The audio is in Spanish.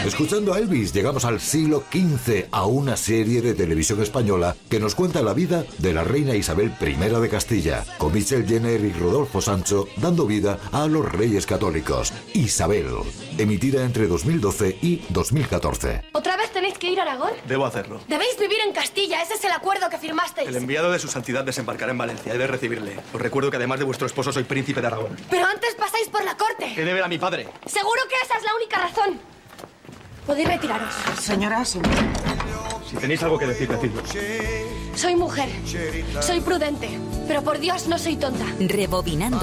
Escuchando a Elvis llegamos al siglo XV, a una serie de televisión española que nos cuenta la vida de la reina Isabel I de Castilla, con Michelle Jenner y Rodolfo Sancho dando vida a los reyes católicos. Isabel, emitida entre 2012 y 2014. ¿Otra vez tenéis que ir a Aragón? Debo hacerlo. Debéis vivir en Castilla, ese es el acuerdo que firmasteis. El enviado de su santidad desembarcará en Valencia. He de recibirle. Os recuerdo que además de vuestro esposo soy príncipe de Aragón. Pero antes pasáis por la corte. He de ver a mi padre. Seguro que esa es la única razón. Podéis retiraros. Señora, señora. Si tenéis algo que decir, decidlo. Soy mujer, soy prudente, pero por Dios no soy tonta. Rebobinando.